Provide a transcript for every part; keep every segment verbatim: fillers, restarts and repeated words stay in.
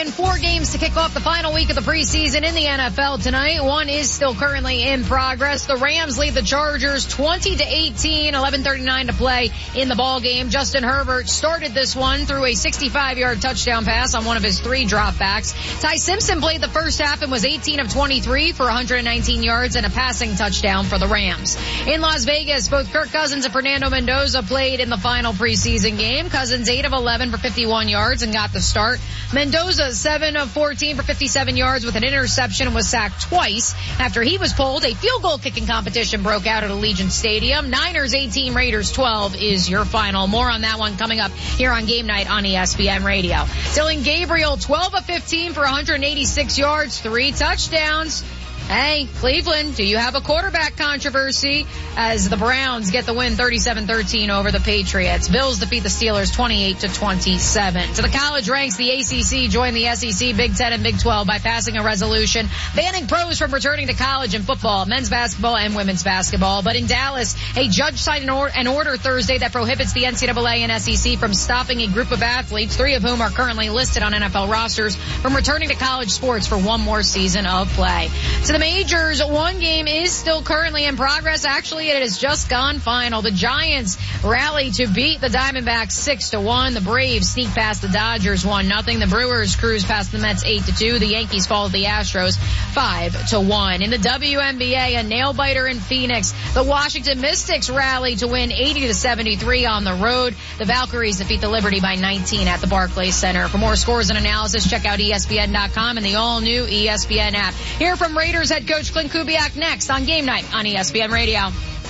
and four games to kick off the final week of the preseason in the N F L tonight. One is still currently in progress. The Rams lead the Chargers twenty to eighteen, eleven thirty-nine to play in the ball game. Justin Herbert started this one through a sixty-five yard touchdown pass on one of his three dropbacks. Ty Simpson played the first half and was eighteen of twenty-three for one hundred nineteen yards and a passing touchdown for the Rams. In Las Vegas, both Kirk Cousins and Fernando Mendoza played in the final preseason game. Cousins eight of eleven for fifty-one yards and got the start. Mendoza seven of fourteen for fifty-seven yards with an interception and was sacked twice. After he was pulled, a field goal kicking competition broke out at Allegiant Stadium. Niners eighteen, Raiders twelve is your final. More on that one coming up here on Game Night on E S P N Radio. Dillon Gabriel twelve of fifteen for one hundred eighty-six yards, three touchdowns. Hey, Cleveland, do you have a quarterback controversy as the Browns get the win thirty-seven thirteen over the Patriots? Bills defeat the Steelers twenty-eight to twenty-seven. To the college ranks, the A C C joined the S E C, Big Ten, and Big twelve by passing a resolution banning pros from returning to college in football, men's basketball, and women's basketball. But in Dallas, a judge signed an, or- an order Thursday that prohibits the N C double A and S E C from stopping a group of athletes, three of whom are currently listed on N F L rosters, from returning to college sports for one more season of play. To the majors, one game is still currently in progress. Actually, it has just gone final. The Giants rally to beat the Diamondbacks six to one. The Braves sneak past the Dodgers one nothing. The Brewers cruise past the Mets eight to two. The Yankees fall to the Astros five to one. In the W N B A, a nail-biter in Phoenix. The Washington Mystics rally to win eighty to seventy-three on the road. The Valkyries defeat the Liberty by nineteen at the Barclays Center. For more scores and analysis, check out E S P N dot com and the all-new E S P N app. Hear from Raiders head coach Clint Kubiak next on Game Night on E S P N Radio.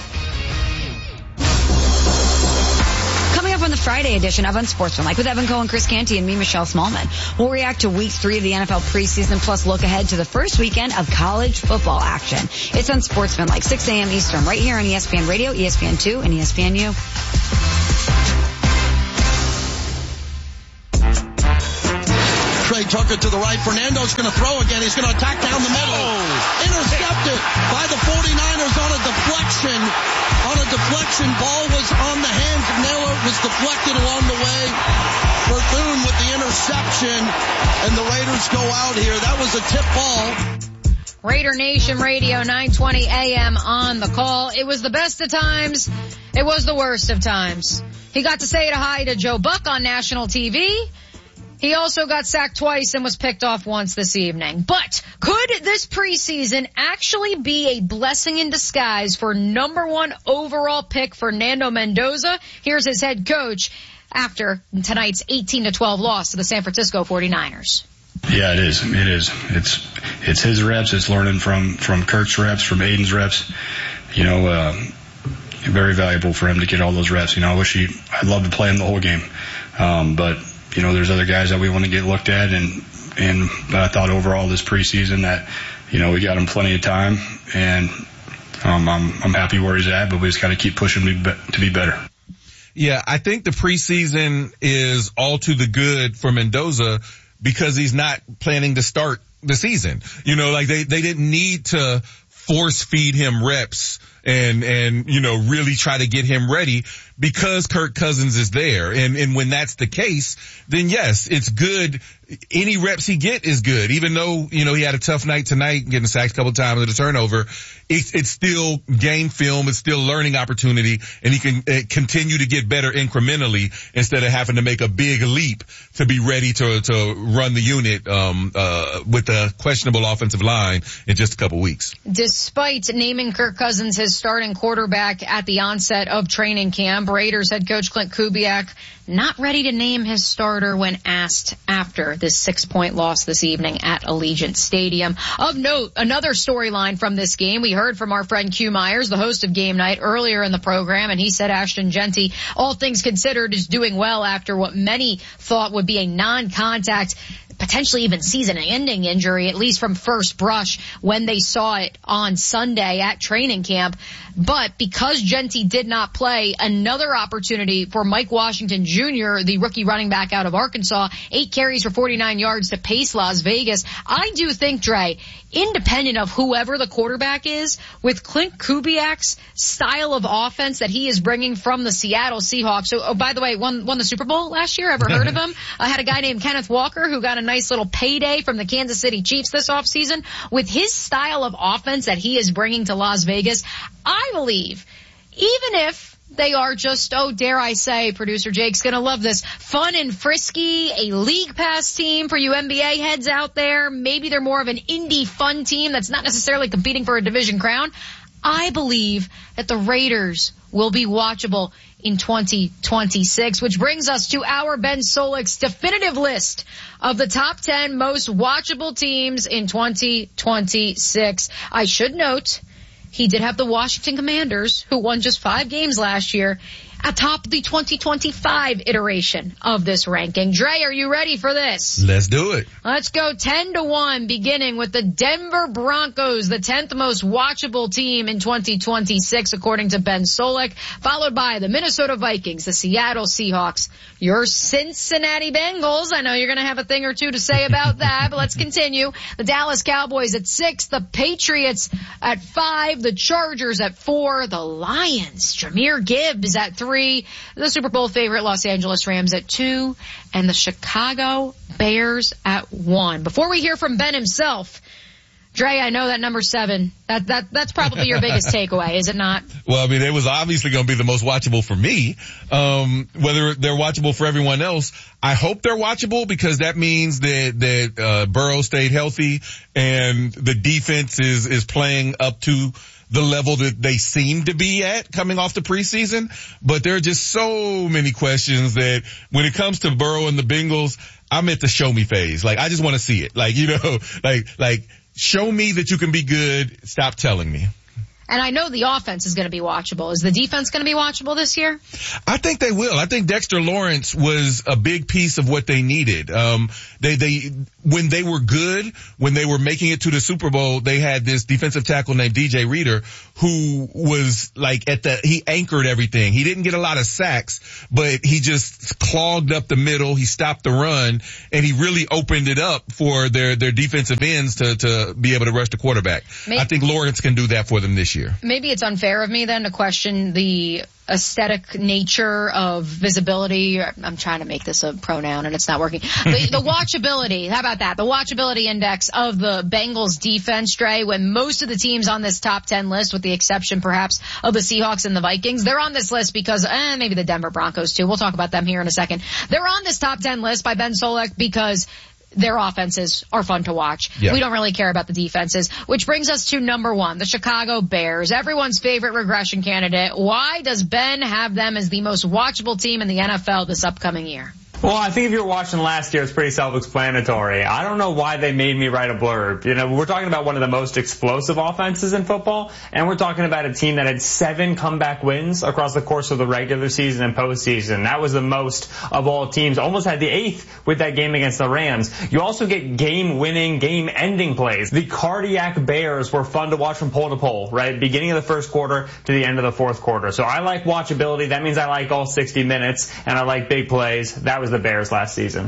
Coming up on the Friday edition of Unsportsmanlike with Evan Cohen, Chris Canty, and me, Michelle Smallman. We'll react to week three of the N F L preseason, plus look ahead to the first weekend of college football action. It's Unsportsmanlike, six a.m. Eastern, right here on E S P N Radio, E S P N two, and E S P N U. Trey Tucker to the right. Fernando's going to throw again. He's going to attack down the middle. Oh. Intercepted by the forty-niners on a deflection. On a deflection. Ball was on the hands of Naylor. It was deflected along the way. Bethune with the interception. And the Raiders go out here. That was a tip ball. Raider Nation Radio, nine twenty a.m. on the call. It was the best of times. It was the worst of times. He got to say hi to Joe Buck on national T V. He also got sacked twice and was picked off once this evening. But could this preseason actually be a blessing in disguise for number one overall pick Fernando Mendoza? Here's his head coach after tonight's eighteen to twelve loss to the San Francisco forty-niners. Yeah, it is. It is. It's it's his reps. It's learning from from Kirk's reps, from Aiden's reps. You know, uh, very valuable for him to get all those reps. You know, I wish he. I'd love to play him the whole game, um, but. You know, there's other guys that we want to get looked at, and and but I thought overall this preseason that, you know, we got him plenty of time, and um, I'm I'm happy where he's at, but we just got to keep pushing him to be better. Yeah, I think the preseason is all to the good for Mendoza because he's not planning to start the season. You know, like they they didn't need to force feed him reps and, and, you know, really try to get him ready because Kirk Cousins is there. And, and when that's the case, then yes, it's good. Any reps he get is good. Even though, you know, he had a tough night tonight, getting sacked a couple of times with a turnover, it's, it's still game film. It's still learning opportunity, and he can uh, continue to get better incrementally instead of having to make a big leap to be ready to, to run the unit, um, uh, with a questionable offensive line in just a couple weeks. Despite naming Kirk Cousins his starting quarterback at the onset of training camp, Raiders head coach Clint Kubiak not ready to name his starter when asked after this six-point loss this evening at Allegiant Stadium. Of note, another storyline from this game. We heard from our friend Q Myers, the host of Game Night, earlier in the program, and he said Ashton Jeanty, all things considered, is doing well after what many thought would be a non-contact, potentially even season-ending injury, at least from first brush when they saw it on Sunday at training camp. But because Jeanty did not play, another opportunity for Mike Washington Junior, the rookie running back out of Arkansas, eight carries for forty-nine yards to pace Las Vegas. I do think, Dre, independent of whoever the quarterback is, with Clint Kubiak's style of offense that he is bringing from the Seattle Seahawks. So, oh, by the way, won, won the Super Bowl last year. Ever heard of him? I had a guy named Kenneth Walker who got a nice nice little payday from the Kansas City Chiefs this offseason. With his style of offense that he is bringing to Las Vegas, I believe, even if they are just, oh, dare I say, producer Jake's gonna love this, fun and frisky, a league pass team for you N B A heads out there. Maybe they're more of an indie fun team that's not necessarily competing for a division crown. I believe that the Raiders will be watchable in twenty twenty-six, which brings us to our Ben Solik's definitive list of the top ten most watchable teams in twenty twenty-six. I should note, he did have the Washington Commanders, who won just five games last year, atop the twenty twenty-five iteration of this ranking. Dre, are you ready for this? Let's do it. Let's go ten to one, beginning with the Denver Broncos, the tenth most watchable team in twenty twenty-six, according to Ben Solik, followed by the Minnesota Vikings, the Seattle Seahawks, your Cincinnati Bengals. I know you're going to have a thing or two to say about that, but let's continue. The Dallas Cowboys at six, the Patriots at five, the Chargers at four, the Lions, Jahmyr Gibbs at three, the Super Bowl favorite Los Angeles Rams at two, and the Chicago Bears at one. Before we hear from Ben himself, Dre, I know that number seven, that, that, that's probably your biggest takeaway, is it not? Well, I mean, it was obviously going to be the most watchable for me. Um, whether they're watchable for everyone else, I hope they're watchable because that means that, that, uh, Burrow stayed healthy and the defense is, is playing up to the level that they seem to be at coming off the preseason. But there are just so many questions that when it comes to Burrow and the Bengals, I'm at the show me phase. Like, I just want to see it. Like, you know, like, like, show me that you can be good. Stop telling me. And I know the offense is going to be watchable. Is the defense going to be watchable this year? I think they will. I think Dexter Lawrence was a big piece of what they needed. Um, they, they, when they were good, when they were making it to the Super Bowl, they had this defensive tackle named D J Reader who was like at the, he anchored everything. He didn't get a lot of sacks, but he just clogged up the middle. He stopped the run and he really opened it up for their, their defensive ends to, to be able to rush the quarterback. Maybe, I think Lawrence can do that for them this year. Maybe it's unfair of me then to question the aesthetic nature of visibility. I'm trying to make this a pronoun and it's not working. The, the watchability, how about that? The watchability index of the Bengals defense, Dre, when most of the teams on this top ten list, with the exception perhaps of the Seahawks and the Vikings, they're on this list because, eh, maybe the Denver Broncos too. We'll talk about them here in a second. They're on this top ten list by Ben Solik because their offenses are fun to watch. Yep. We don't really care about the defenses, which brings us to number one, the Chicago Bears, everyone's favorite regression candidate. Why does Ben have them as the most watchable team in the N F L this upcoming year? Well, I think if you were watching last year, it's pretty self-explanatory. I don't know why they made me write a blurb. You know, we're talking about one of the most explosive offenses in football, and we're talking about a team that had seven comeback wins across the course of the regular season and postseason. That was the most of all teams. Almost had the eighth with that game against the Rams. You also get game-winning, game-ending plays. The cardiac Bears were fun to watch from pole to pole, right? Beginning of the first quarter to the end of the fourth quarter. So I like watchability. That means I like all sixty minutes, and I like big plays. That was the Bears last season.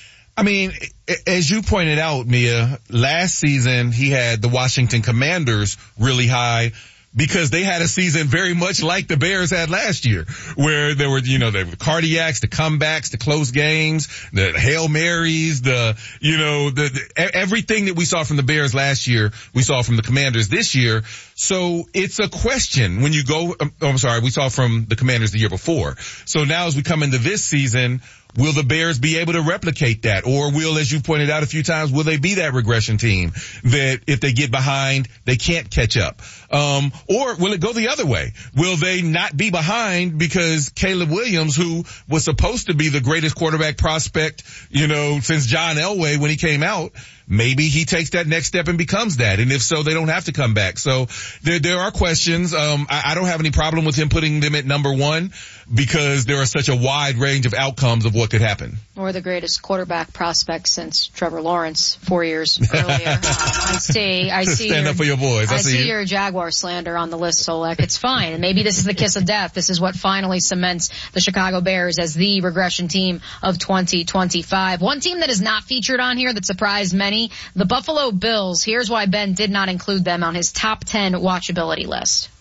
I mean, as you pointed out, Mia, last season he had the Washington Commanders really high because they had a season very much like the Bears had last year, where there were, you know, the cardiacs, the comebacks, the close games, the Hail Marys, the, you know, the, the everything that we saw from the Bears last year, we saw from the Commanders this year. So it's a question when you go, oh, I'm sorry, we saw from the Commanders the year before. So now as we come into this season, will the Bears be able to replicate that? Or will, as you pointed out a few times, will they be that regression team that if they get behind, they can't catch up? Um, or will it go the other way? Will they not be behind because Caleb Williams, who was supposed to be the greatest quarterback prospect, you know, since John Elway when he came out, maybe he takes that next step and becomes that. And if so, they don't have to come back. So there, there are questions. Um, I, I don't have any problem with him putting them at number one because there are such a wide range of outcomes of what could happen. Or the greatest quarterback prospect since Trevor Lawrence four years earlier. I see, I see. Stand your, up for your boys. I, I see, see you. your Jaguar slander on the list, Solek. It's fine. And maybe this is the kiss of death. This is what finally cements the Chicago Bears as the regression team of twenty twenty-five. One team that is not featured on here that surprised many, the Buffalo Bills. Here's why Ben did not include them on his top ten watchability list.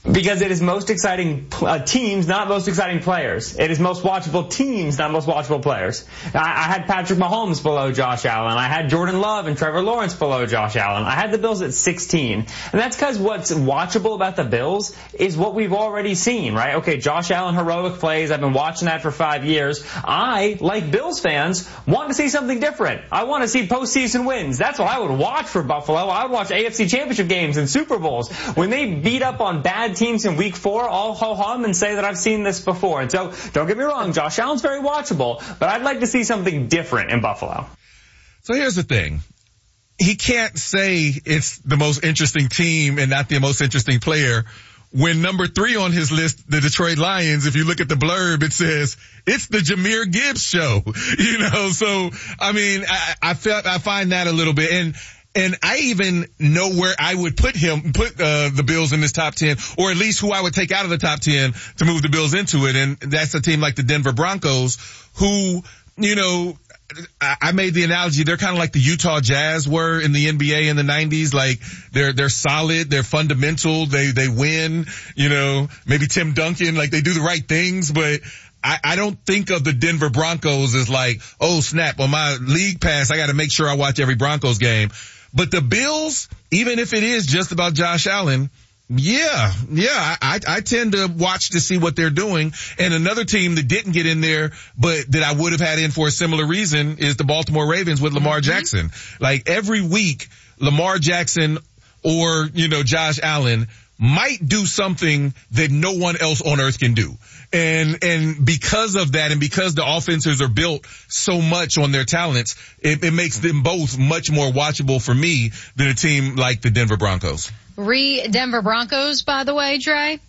Because it is most exciting uh, teams, not most exciting players. It is most watchable teams, not most watchable players. I, I had Patrick Mahomes below Josh Allen. I had Jordan Love and Trevor Lawrence below Josh Allen. I had the Bills at sixteen. And that's because what's watchable about the Bills is what we've already seen, right? Okay, Josh Allen heroic plays. I've been watching that for five years. I, like Bills fans, want to see something different. I want to see postseason wins. That's what I would watch for Buffalo. I would watch A F C Championship games and Super Bowls. When they beat up on bad teams in week four, I'll ho-hum and say that I've seen this before. And so, don't get me wrong, Josh Allen's very watchable, but I'd like to see something different in Buffalo. So here's the thing. He can't say it's the most interesting team and not the most interesting player when number three on his list, the Detroit Lions, if you look at the blurb, it says, it's the Jahmyr Gibbs show. You know, so, I mean, I, I felt, I find that a little bit, and And I even know where I would put him, put uh, the Bills in this top ten, or at least who I would take out of the top ten to move the Bills into it. And that's a team like the Denver Broncos, who, you know, I, I made the analogy, they're kind of like the Utah Jazz were in the N B A in the nineties. Like, they're, they're solid, they're fundamental, they, they win, you know, maybe Tim Duncan, like they do the right things, but I, I don't think of the Denver Broncos as like, oh snap, on my league pass, I got to make sure I watch every Broncos game. But the Bills, even if it is just about Josh Allen, yeah, yeah, I, I tend to watch to see what they're doing. And another team that didn't get in there, but that I would have had in for a similar reason, is the Baltimore Ravens with Lamar mm-hmm. Jackson. Like, every week, Lamar Jackson or, you know, Josh Allen might do something that no one else on earth can do. And, and because of that, and because the offenses are built so much on their talents, it, it makes them both much more watchable for me than a team like the Denver Broncos. Re-Denver Broncos, by the way, Trey.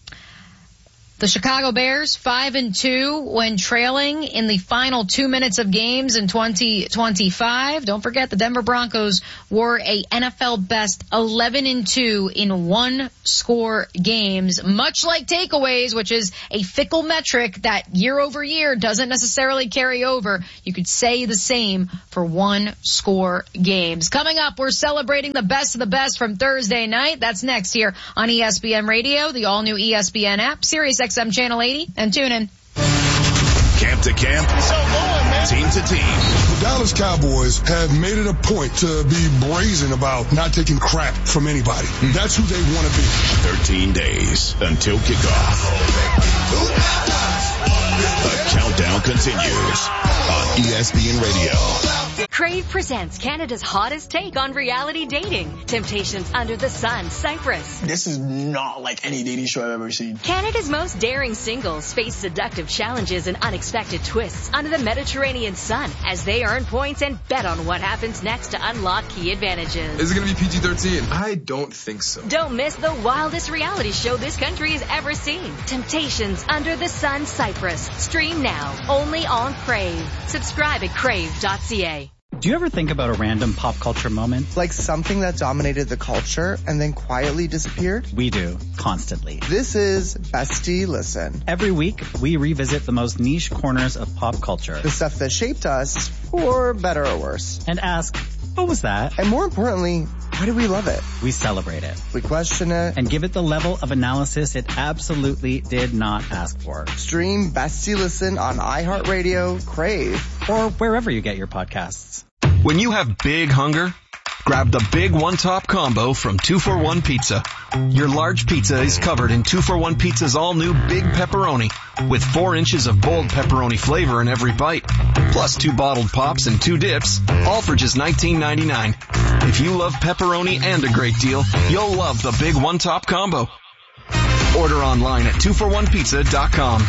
The Chicago Bears, five and two when trailing in the final two minutes of games in twenty twenty-five. Don't forget the Denver Broncos were a N F L best eleven and two in one score games, much like takeaways, which is a fickle metric that year over year doesn't necessarily carry over. You could say the same for one score games. Coming up, we're celebrating the best of the best from Thursday night. That's next here on E S P N Radio, the all new E S P N app, Sirius X M Channel eighty, and tune in. Camp to camp, so going, team to team. The Dallas Cowboys have made it a point to be brazen about not taking crap from anybody. Mm. That's who they want to be. thirteen days until kickoff. The countdown continues on E S P N Radio. Crave presents Canada's hottest take on reality dating. Temptations Under the Sun, Cyprus. This is not like any dating show I've ever seen. Canada's most daring singles face seductive challenges and unexpected twists under the Mediterranean sun as they earn points and bet on what happens next to unlock key advantages. Is it going to be P G thirteen? I don't think so. Don't miss the wildest reality show this country has ever seen. Temptations Under the Sun, Cyprus. Stream now, only on Crave. Subscribe at crave dot c a. Do you ever think about a random pop culture moment? Like something that dominated the culture and then quietly disappeared? We do, constantly. This is Bestie Listen. Every week, we revisit the most niche corners of pop culture. The stuff that shaped us, for better or worse. And ask, what was that? And more importantly, why do we love it? We celebrate it. We question it. And give it the level of analysis it absolutely did not ask for. Stream Bestie Listen on iHeartRadio, Crave, or wherever you get your podcasts. When you have big hunger, grab the Big One Top Combo from two for one Pizza. Your large pizza is covered in two for one Pizza's all-new Big Pepperoni, with four inches of bold pepperoni flavor in every bite, plus two bottled pops and two dips, all for just nineteen ninety-nine. If you love pepperoni and a great deal, you'll love the Big One Top Combo. Order online at two for one pizza dot com.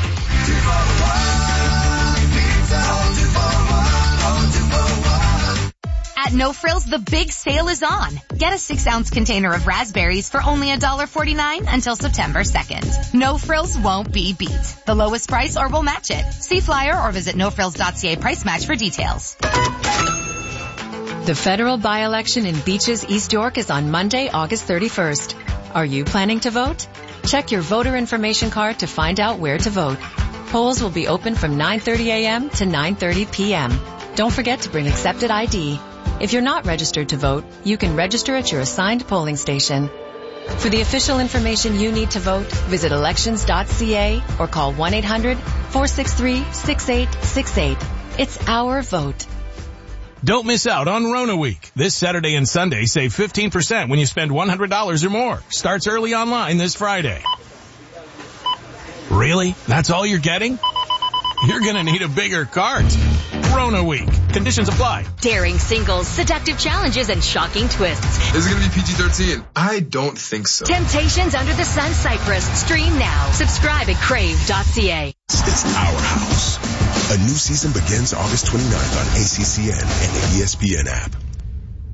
At No Frills, the big sale is on. Get a six ounce container of raspberries for only one dollar forty-nine until September second. No Frills won't be beat. The lowest price or we'll match it. See flyer or visit no frills dot c a price match for details. The federal by-election in Beaches, East York is on Monday, August thirty-first. Are you planning to vote? Check your voter information card to find out where to vote. Polls will be open from nine thirty a.m. to nine thirty p.m. Don't forget to bring accepted I D. If you're not registered to vote, you can register at your assigned polling station. For the official information you need to vote, visit elections dot c a or call one eight hundred four six three six eight six eight. It's our vote. Don't miss out on Rona Week. This Saturday and Sunday, save fifteen percent when you spend one hundred dollars or more. Starts early online this Friday. Really? That's all you're getting? You're gonna need a bigger cart. Rona Week. Conditions apply. Daring singles, seductive challenges, and shocking twists. Is it gonna be P G thirteen? I don't think so. Temptations Under the Sun Cyprus. Stream now. Subscribe at crave dot c a. It's Our House. A new season begins August twenty-ninth on A C C N and the E S P N app.